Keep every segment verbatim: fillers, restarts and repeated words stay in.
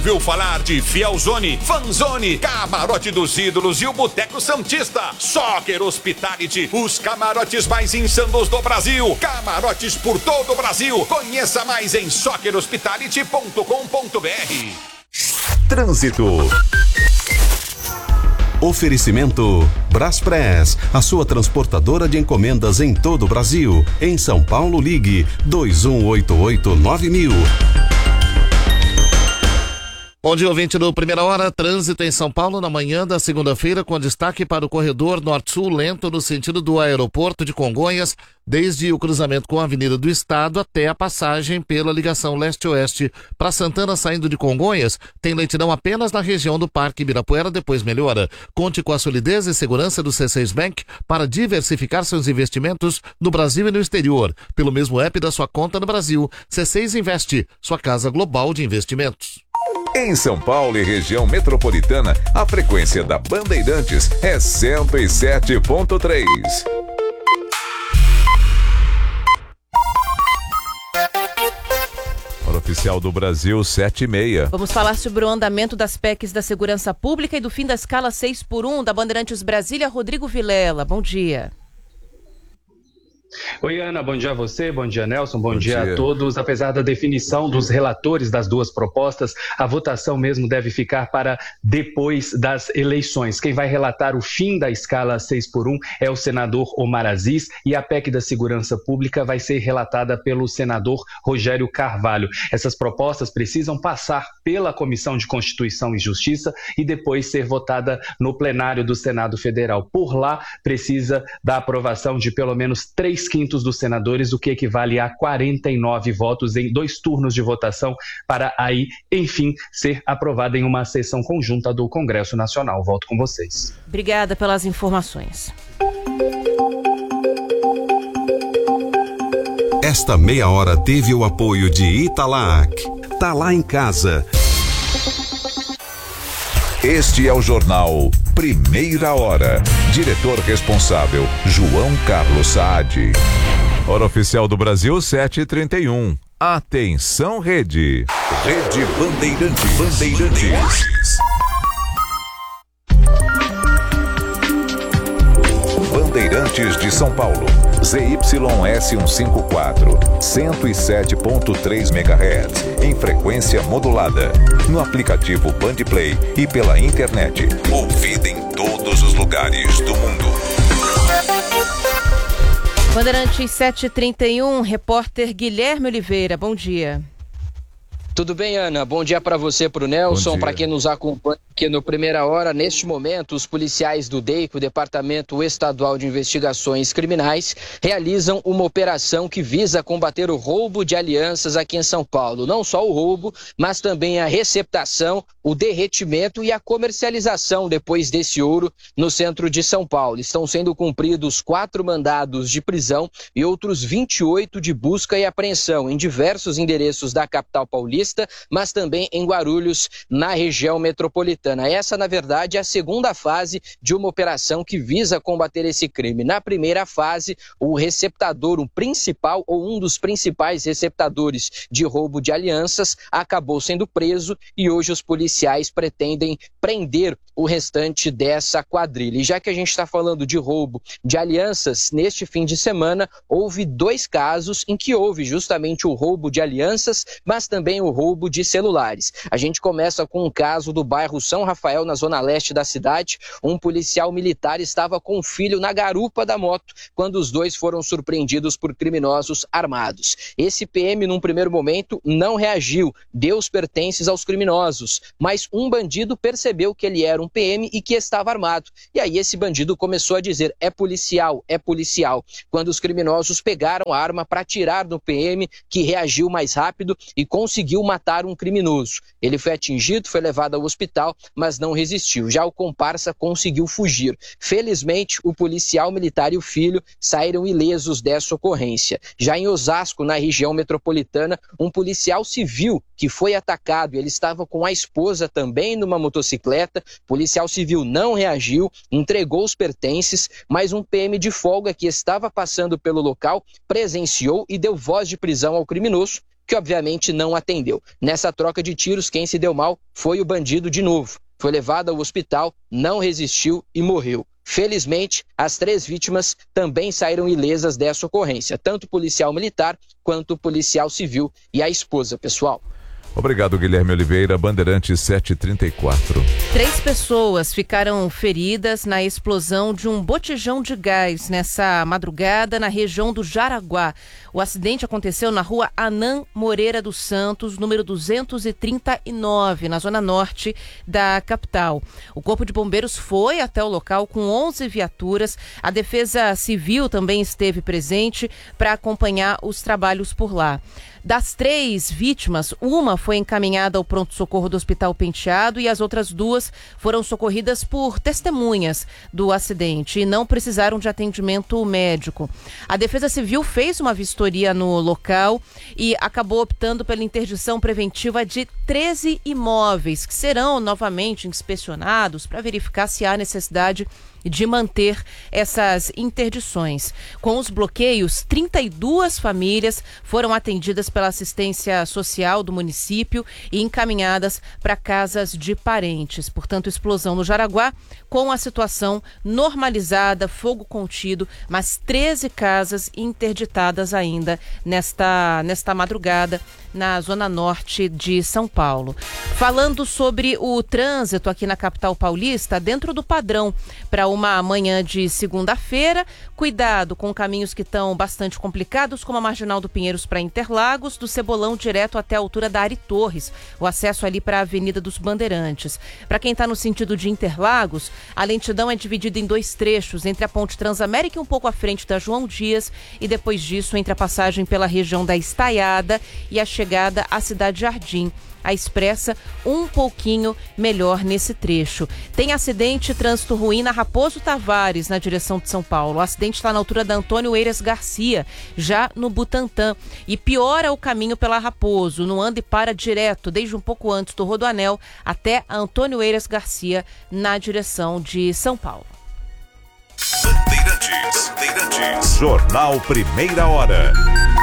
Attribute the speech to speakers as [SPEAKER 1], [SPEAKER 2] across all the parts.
[SPEAKER 1] ouviu falar de Fielzone, Fanzone, Camarote dos Ídolos e o Boteco Santista? Soccer Hospitality, os camarotes mais insanos do Brasil. Camarotes por todo o Brasil. Conheça mais em soccer hospitality ponto com ponto br.
[SPEAKER 2] Trânsito. Oferecimento Braspress, a sua transportadora de encomendas em todo o Brasil. Em São Paulo, ligue dois um oito oito nove mil.
[SPEAKER 3] Bom dia, ouvinte do Primeira Hora. Trânsito em São Paulo na manhã da segunda-feira, com destaque para o corredor norte-sul lento no sentido do aeroporto de Congonhas, desde o cruzamento com a Avenida do Estado até a passagem pela ligação leste-oeste. Para Santana, saindo de Congonhas, tem lentidão apenas na região do Parque Ibirapuera, depois melhora. Conte com a solidez e segurança do C seis Bank para diversificar seus investimentos no Brasil e no exterior. Pelo mesmo app da sua conta no Brasil, C seis Investe, sua casa global de investimentos.
[SPEAKER 4] Em São Paulo e região metropolitana, a frequência da Bandeirantes é cento e sete ponto três. Hora oficial do Brasil, sete e meia.
[SPEAKER 5] Vamos falar sobre o andamento das P E Cs da segurança pública e do fim da escala seis por um da Bandeirantes Brasília. Rodrigo Vilela, bom dia.
[SPEAKER 6] Oi, Ana, bom dia a você, bom dia, Nelson, bom, bom dia, dia a todos. Apesar da definição dos relatores das duas propostas, a votação mesmo deve ficar para depois das eleições. Quem vai relatar o fim da escala seis por um é o senador Omar Aziz, e a P E C da Segurança Pública vai ser relatada pelo senador Rogério Carvalho. Essas propostas precisam passar pela Comissão de Constituição e Justiça e depois ser votada no plenário do Senado Federal. Por lá, precisa da aprovação de pelo menos três quintos dos senadores, o que equivale a quarenta e nove votos em dois turnos de votação, para aí, enfim, ser aprovada em uma sessão conjunta do Congresso Nacional. Volto com vocês.
[SPEAKER 5] Obrigada pelas informações.
[SPEAKER 2] Esta meia hora teve o apoio de Italac. Tá lá em casa.
[SPEAKER 4] Este é o jornal Primeira Hora. Diretor responsável, João Carlos Saad. Hora oficial do Brasil, sete e trinta e um. Atenção, Rede. Rede Bandeirantes. Bandeirantes. Bandeirantes de São Paulo. Z Y S cento e cinquenta e quatro, cento e sete ponto três megahertz, em frequência modulada. No aplicativo Bandplay e pela internet. Ouvida em todos os lugares do mundo.
[SPEAKER 5] Bandeirantes sete e trinta e um, repórter Guilherme Oliveira, bom dia.
[SPEAKER 7] Tudo bem, Ana? Bom dia para você, para o Nelson, para quem nos acompanha aqui no Primeira Hora. Neste momento, os policiais do D E I C, o Departamento Estadual de Investigações Criminais, realizam uma operação que visa combater o roubo de alianças aqui em São Paulo. Não só o roubo, mas também a receptação, o derretimento e a comercialização depois desse ouro no centro de São Paulo. Estão sendo cumpridos quatro mandados de prisão e outros vinte e oito de busca e apreensão em diversos endereços da capital paulista, mas também em Guarulhos, na região metropolitana. Essa, na verdade, é a segunda fase de uma operação que visa combater esse crime. Na primeira fase, o receptador, o principal ou um dos principais receptadores de roubo de alianças, acabou sendo preso e hoje os policiais pretendem prender o restante dessa quadrilha. E já que a gente está falando de roubo de alianças, neste fim de semana houve dois casos em que houve justamente o roubo de alianças, mas também o roubo de celulares. A gente começa com um caso do bairro São Rafael, na zona leste da cidade. Um policial militar estava com o filho na garupa da moto quando os dois foram surpreendidos por criminosos armados. Esse P M, num primeiro momento, não reagiu, deu os pertences aos criminosos, mas um bandido percebeu que ele era um P M e que estava armado. E aí esse bandido começou a dizer: é policial, é policial. Quando os criminosos pegaram a arma para atirar no P M, que reagiu mais rápido e conseguiu matar um criminoso. Ele foi atingido, foi levado ao hospital, mas não resistiu. Já o comparsa conseguiu fugir. Felizmente, o policial militar e o filho saíram ilesos dessa ocorrência. Já em Osasco, na região metropolitana, um policial civil que foi atacado, ele estava com a esposa também numa motocicleta. O policial civil não reagiu, entregou os pertences, mas um P M de folga que estava passando pelo local presenciou e deu voz de prisão ao criminoso, que obviamente não atendeu. Nessa troca de tiros, quem se deu mal foi o bandido de novo. Foi levado ao hospital, não resistiu e morreu. Felizmente, as três vítimas também saíram ilesas dessa ocorrência, tanto o policial militar quanto o policial civil e a esposa, pessoal.
[SPEAKER 4] Obrigado, Guilherme Oliveira, Bandeirantes sete e trinta e quatro.
[SPEAKER 5] Três pessoas ficaram feridas na explosão de um botijão de gás nessa madrugada na região do Jaraguá. O acidente aconteceu na rua Anã Moreira dos Santos, número duzentos e trinta e nove, na zona norte da capital. O Corpo de Bombeiros foi até o local com onze viaturas. A Defesa Civil também esteve presente para acompanhar os trabalhos por lá. Das três vítimas, uma foi encaminhada ao pronto-socorro do Hospital Penteado e as outras duas foram socorridas por testemunhas do acidente e não precisaram de atendimento médico. A Defesa Civil fez uma vistoria no local e acabou optando pela interdição preventiva de treze imóveis, que serão novamente inspecionados para verificar se há necessidade de manter essas interdições. Com os bloqueios, trinta e duas famílias foram atendidas pela assistência social do município e encaminhadas para casas de parentes. Portanto, explosão no Jaraguá, com a situação normalizada, fogo contido, mas treze casas interditadas ainda nesta, nesta madrugada na zona norte de São Paulo. Falando sobre o trânsito aqui na capital paulista, dentro do padrão para uma manhã de segunda-feira, cuidado com caminhos que estão bastante complicados, como a Marginal do Pinheiros para Interlagos, do Cebolão direto até a altura da Ari Torres, o acesso ali para a Avenida dos Bandeirantes. Para quem está no sentido de Interlagos, a lentidão é dividida em dois trechos, entre a Ponte Transamérica e um pouco à frente da João Dias, e depois disso entre a passagem pela região da Estaiada e a chegada à Cidade Jardim. A expressa um pouquinho melhor nesse trecho. Tem acidente, trânsito ruim na Raposo Tavares, na direção de São Paulo. O acidente está na altura da Antônio Eiras Garcia, já no Butantã. E piora o caminho pela Raposo. Não anda e para direto, desde um pouco antes do Rodoanel até a Antônio Eiras Garcia, na direção de São Paulo.
[SPEAKER 1] Bandeirantes, Bandeirantes. Jornal Primeira Hora.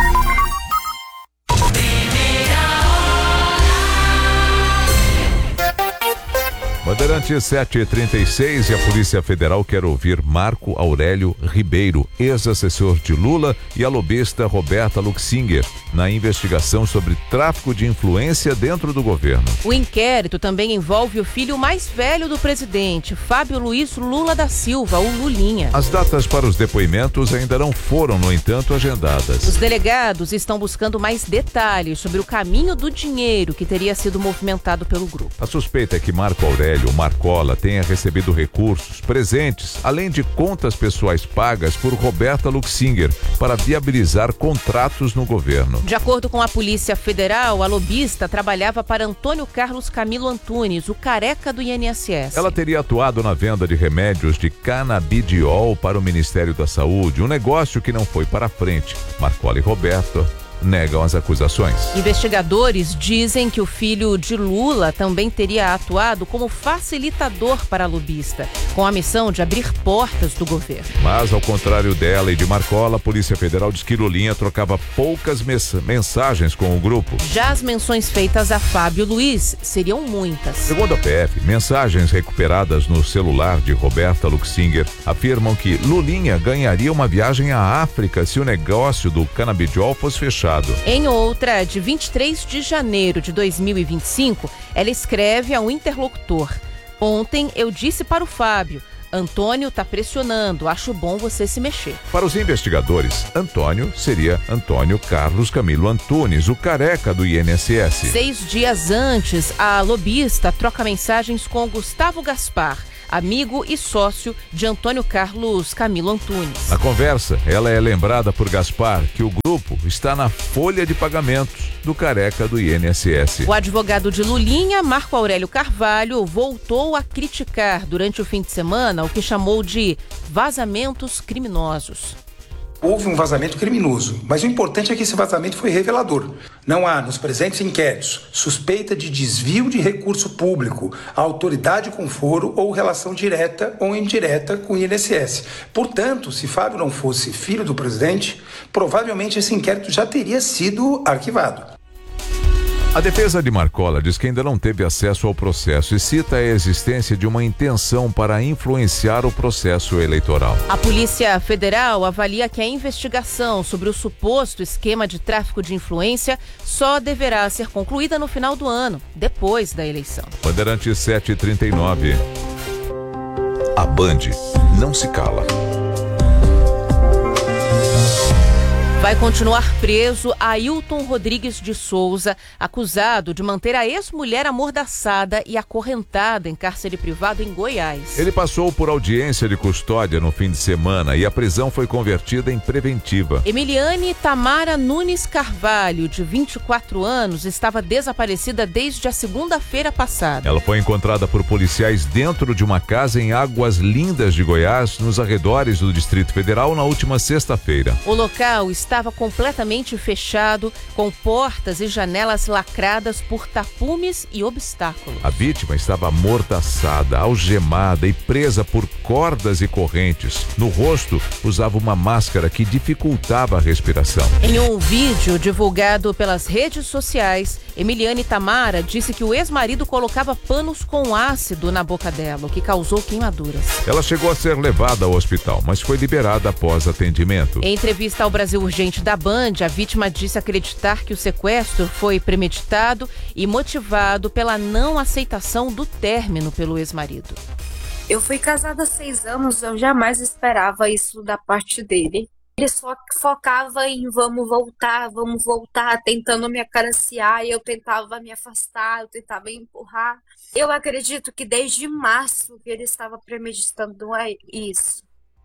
[SPEAKER 4] Bandeirantes sete e trinta e seis e a Polícia Federal quer ouvir Marco Aurélio Ribeiro, ex-assessor de Lula, e a lobista Roberta Luxinger, na investigação sobre tráfico de influência dentro do governo.
[SPEAKER 5] O inquérito também envolve o filho mais velho do presidente, Fábio Luiz Lula da Silva, o Lulinha.
[SPEAKER 4] As datas para os depoimentos ainda não foram, no entanto, agendadas.
[SPEAKER 5] Os delegados estão buscando mais detalhes sobre o caminho do dinheiro que teria sido movimentado pelo grupo.
[SPEAKER 4] A suspeita é que Marco Aurélio Marcola tenha recebido recursos, presentes, além de contas pessoais pagas por Roberta Luxinger para viabilizar contratos no governo.
[SPEAKER 5] De acordo com a Polícia Federal, a lobista trabalhava para Antônio Carlos Camilo Antunes, o careca do I N S S.
[SPEAKER 4] Ela teria atuado na venda de remédios de canabidiol para o Ministério da Saúde, um negócio que não foi para frente. Marcola e Roberto negam as acusações.
[SPEAKER 5] Investigadores dizem que o filho de Lula também teria atuado como facilitador para a lobista, com a missão de abrir portas do governo.
[SPEAKER 4] Mas, ao contrário dela e de Marcola, a Polícia Federal diz que Lulinha trocava poucas mensagens com o grupo.
[SPEAKER 5] Já as menções feitas a Fábio Luiz seriam muitas.
[SPEAKER 4] Segundo a P F, mensagens recuperadas no celular de Roberta Luxinger afirmam que Lulinha ganharia uma viagem à África se o negócio do canabidiol fosse fechado.
[SPEAKER 5] Em outra, de vinte e três de janeiro de dois mil e vinte e cinco, ela escreve a um interlocutor: ontem eu disse para o Fábio, Antônio tá pressionando, acho bom você se mexer.
[SPEAKER 4] Para os investigadores, Antônio seria Antônio Carlos Camilo Antunes, o careca do I N S S.
[SPEAKER 5] Seis dias antes, a lobista troca mensagens com Gustavo Gaspar, amigo e sócio de Antônio Carlos Camilo Antunes.
[SPEAKER 4] Na conversa, ela é lembrada por Gaspar que o grupo está na folha de pagamentos do careca do I N S S.
[SPEAKER 5] O advogado de Lulinha, Marco Aurélio Carvalho, voltou a criticar durante o fim de semana o que chamou de vazamentos criminosos.
[SPEAKER 8] Houve um vazamento criminoso, mas o importante é que esse vazamento foi revelador. Não há, nos presentes inquéritos, suspeita de desvio de recurso público, autoridade com foro ou relação direta ou indireta com o I N S S. Portanto, se Fábio não fosse filho do presidente, provavelmente esse inquérito já teria sido arquivado.
[SPEAKER 4] A defesa de Marcola diz que ainda não teve acesso ao processo e cita a existência de uma intenção para influenciar o processo eleitoral.
[SPEAKER 5] A Polícia Federal avalia que a investigação sobre o suposto esquema de tráfico de influência só deverá ser concluída no final do ano, depois da eleição.
[SPEAKER 4] Bandeirantes sete e trinta e nove. A Band não se cala.
[SPEAKER 5] Vai continuar preso Ailton Rodrigues de Souza, acusado de manter a ex-mulher amordaçada e acorrentada em cárcere privado em Goiás.
[SPEAKER 4] Ele passou por audiência de custódia no fim de semana e a prisão foi convertida em preventiva.
[SPEAKER 5] Emiliane Tamara Nunes Carvalho, de vinte e quatro anos, estava desaparecida desde a segunda-feira passada.
[SPEAKER 4] Ela foi encontrada por policiais dentro de uma casa em Águas Lindas de Goiás, nos arredores do Distrito Federal, na última sexta-feira.
[SPEAKER 5] O local está estava completamente fechado, com portas e janelas lacradas por tapumes e obstáculos.
[SPEAKER 4] A vítima estava amordaçada, algemada e presa por cordas e correntes. No rosto, usava uma máscara que dificultava a respiração.
[SPEAKER 5] Em um vídeo divulgado pelas redes sociais, Emiliane Tamara disse que o ex-marido colocava panos com ácido na boca dela, o que causou queimaduras.
[SPEAKER 4] Ela chegou a ser levada ao hospital, mas foi liberada após atendimento.
[SPEAKER 5] Em entrevista ao Brasil Urgente da Band, a vítima disse acreditar que o sequestro foi premeditado e motivado pela não aceitação do término pelo ex-marido.
[SPEAKER 9] Eu fui casada há seis anos, eu jamais esperava isso da parte dele. Ele só focava em vamos voltar, vamos voltar, tentando me acariciar, e eu tentava me afastar, eu tentava empurrar. Eu acredito que desde março que ele estava premeditando isso.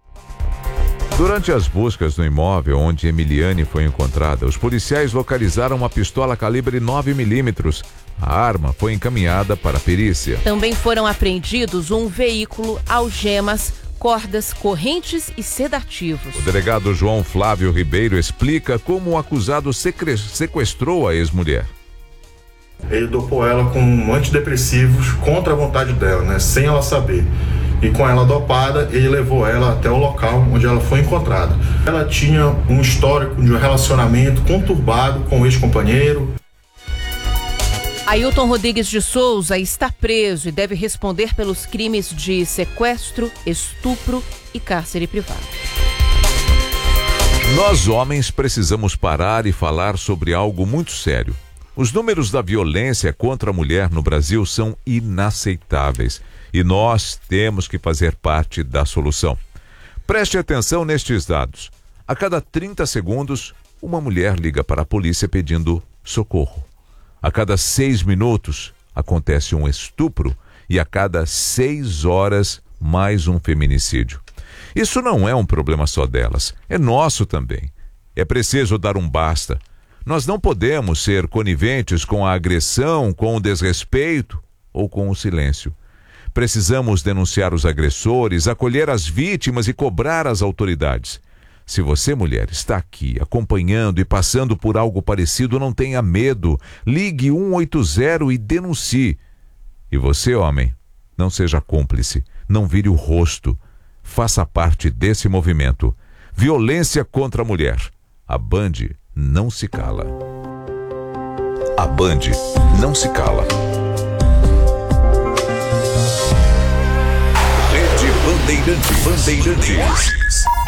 [SPEAKER 4] Durante as buscas no imóvel onde Emiliane foi encontrada, os policiais localizaram uma pistola calibre nove milímetros. A arma foi encaminhada para a perícia.
[SPEAKER 5] Também foram apreendidos um veículo, algemas, cordas, correntes e sedativos.
[SPEAKER 4] O delegado João Flávio Ribeiro explica como o acusado sequestrou a ex-mulher.
[SPEAKER 10] Ele dopou ela com antidepressivos contra a vontade dela, né, sem ela saber. E com ela dopada, ele levou ela até o local onde ela foi encontrada. Ela tinha um histórico de um relacionamento conturbado com o ex-companheiro.
[SPEAKER 5] Ailton Rodrigues de Souza está preso e deve responder pelos crimes de sequestro, estupro e cárcere privado.
[SPEAKER 4] Nós, homens, precisamos parar e falar sobre algo muito sério. Os números da violência contra a mulher no Brasil são inaceitáveis. E nós temos que fazer parte da solução. Preste atenção nestes dados. A cada trinta segundos, uma mulher liga para a polícia pedindo socorro. A cada seis minutos, acontece um estupro e a cada seis horas, mais um feminicídio. Isso não é um problema só delas, é nosso também. É preciso dar um basta. Nós não podemos ser coniventes com a agressão, com o desrespeito ou com o silêncio. Precisamos denunciar os agressores, acolher as vítimas e cobrar as autoridades. Se você, mulher, está aqui acompanhando e passando por algo parecido, não tenha medo. Ligue um oito zero e denuncie. E você, homem, não seja cúmplice, não vire o rosto. Faça parte desse movimento. Violência contra a mulher. A Band não se cala. A Band não se cala. Bandeirantes. Bandeirantes.